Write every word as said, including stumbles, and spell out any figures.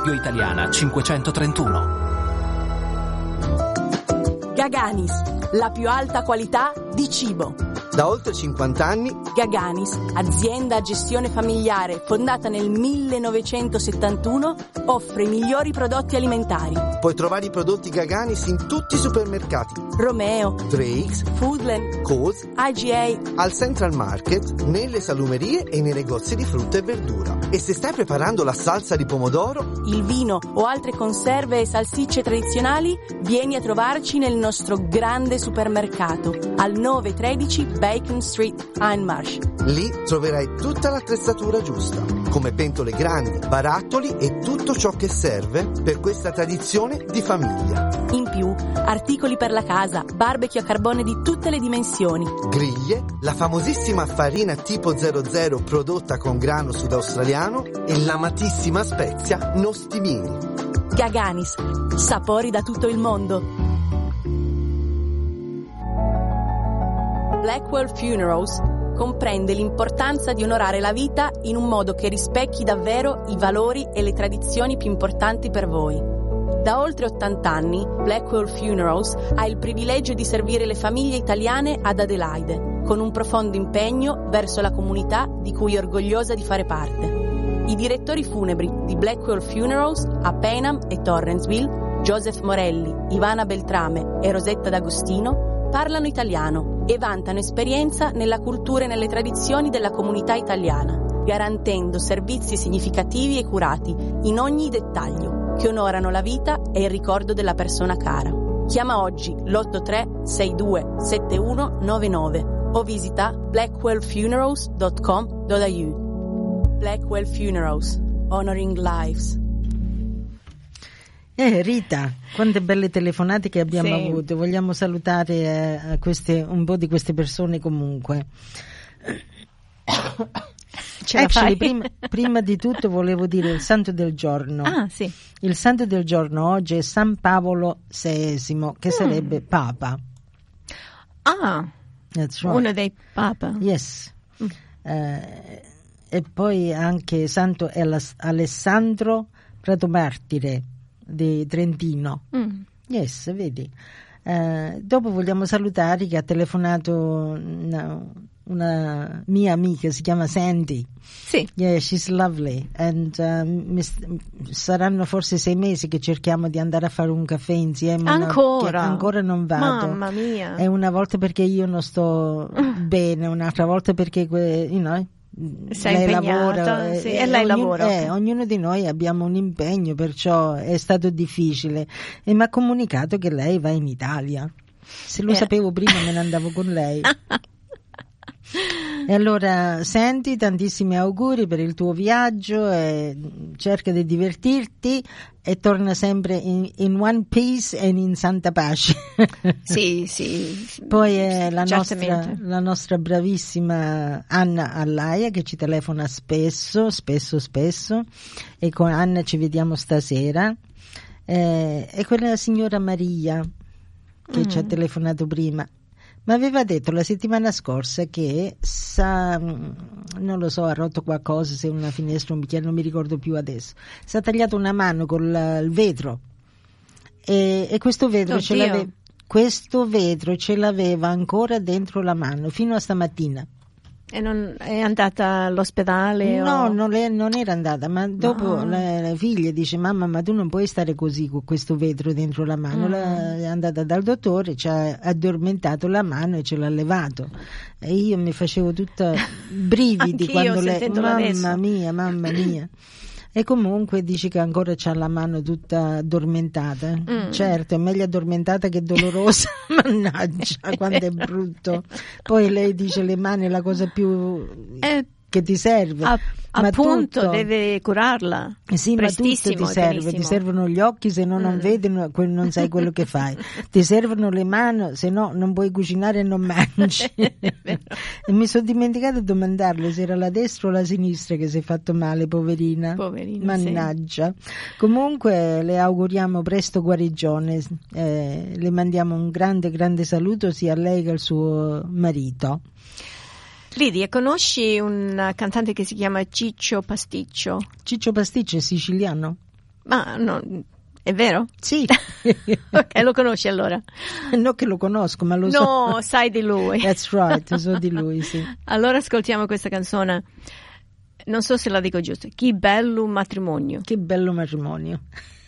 Radio Italiana cinquecentotrentuno. Gaganis, la più alta qualità di cibo. Da oltre cinquanta anni Gaganis, azienda a gestione familiare fondata nel millenovecentosettantuno, offre i migliori prodotti alimentari. puoi trovare i prodotti Gaganis in tutti i supermercati: Romeo, Drake's, Foodland, Coles, I G A, al Central Market, nelle salumerie e nei negozi di frutta e verdura. E se stai preparando la salsa di pomodoro, il vino o altre conserve e salsicce tradizionali, vieni a trovarci nel nostro grande supermercato al nove tredici Bacon Street, Hindmarsh. lì troverai tutta l'attrezzatura giusta, come pentole grandi, barattoli e tutto ciò che serve per questa tradizione di famiglia. In più, articoli per la casa, barbecue a carbone di tutte le dimensioni, Griglie, la famosissima farina tipo zero zero prodotta con grano sudaustraliano e l'amatissima spezia nostimini. Gaganis, sapori da tutto il mondo. Blackwell Funerals comprende l'importanza di onorare la vita in un modo che rispecchi davvero i valori e le tradizioni più importanti per voi. Da oltre ottanta anni, Blackwell Funerals ha il privilegio di servire le famiglie italiane ad Adelaide, con un profondo impegno verso la comunità di cui è orgogliosa di fare parte. I direttori funebri di Blackwell Funerals a Payneham e Torrensville, Joseph Morelli, Ivana Beltrame e Rosetta D'Agostino, parlano italiano e vantano esperienza nella cultura e nelle tradizioni della comunità italiana, garantendo servizi significativi e curati in ogni dettaglio, che onorano la vita e il ricordo della persona cara. Chiama oggi l'otto tre sei due sette uno nove nove o visita blackwell funerals dot com dot a u. Blackwell Funerals, honoring lives. Eh, Rita, quante belle telefonate che abbiamo Sì. avuto. Vogliamo salutare eh, queste, un po' di queste persone comunque. Ce la Actually, fai? prima, prima di tutto volevo dire il santo del giorno. Ah, sì. Il santo del giorno oggi è San Paolo settimo, che Mm. sarebbe Papa. Ah, That's right. uno dei papa. Yes. Mm. Eh, e poi anche Santo Elas- Alessandro Pratomartire di Trentino. Mm. Yes, vedi. Eh, dopo vogliamo salutare che ha telefonato una, una mia amica, si chiama Sandy. Sì. Yeah, she's lovely. And uh, mis- saranno forse sei mesi che cerchiamo di andare a fare un caffè insieme. ma Ancora? che ancora non vado. Mamma mia. E una volta perché io non sto bene, un'altra volta perché que- you know, Sei lei impegnata, lavora, sì, e, e lei ognuno, lavora, eh, ok. ognuno di noi abbiamo un impegno, perciò è stato difficile, e mi ha comunicato che lei va in Italia. Se lo Eh. sapevo prima me ne andavo con lei. E allora senti, tantissimi auguri per il tuo viaggio, e cerca di divertirti e torna sempre in, in one piece e in santa pace. Sì, sì. Poi è la nostra, Certamente. la nostra bravissima Anna Allaia, che ci telefona spesso, spesso, spesso, e con Anna ci vediamo stasera. Eh, e quella signora Maria che Mm. ci ha telefonato prima. Mi aveva detto la settimana scorsa che sa, non lo so, ha rotto qualcosa, se una finestra, un bicchiere, non mi ricordo più adesso. Si è tagliato una mano con la- il vetro e, e questo vetro ce Oddio. l'ave- questo vetro ce l'aveva ancora dentro la mano fino a stamattina. E non è andata all'ospedale? No, o... non, le- non era andata, ma dopo No. la, la figlia dice: mamma, ma tu non puoi stare così con questo vetro dentro la mano. Mm. La- è andata dal dottore, ci ha addormentato la mano e ce l'ha levato. E io mi facevo tutta brividi Anch'io, quando lei, sentendola mamma adesso. mia, mamma mia. E comunque dici che ancora c'ha la mano tutta addormentata. Mm. Certo, è meglio addormentata che dolorosa. Mannaggia, quanto è brutto. Poi lei dice: le mani è la cosa più Eh, che ti serve. a- Ma appunto, tutto- deve curarla. sì, ma tutto Prestissimo, ti serve, benissimo. ti servono gli occhi, se no non Mm. vedi no- que- non sai quello che fai, ti servono le mani, se no non puoi cucinare e non mangi. Vero. E mi sono dimenticato di domandarle se era la destra o la sinistra che si è fatto male, poverina. Poverina, sì. Mannaggia. Comunque le auguriamo presto guarigione, eh, le mandiamo un grande grande saluto sia a lei che al suo marito. Lidia, conosci un cantante che si chiama Ciccio Pasticcio? Ciccio Pasticcio è siciliano? Ma no, è vero? Sì. Ok, lo conosci allora? Non che lo conosco, ma lo so. No, sai di lui. That's right, so di lui, sì. Allora ascoltiamo questa canzone. Non so se la dico giusto. Chi bello matrimonio. Che bello matrimonio.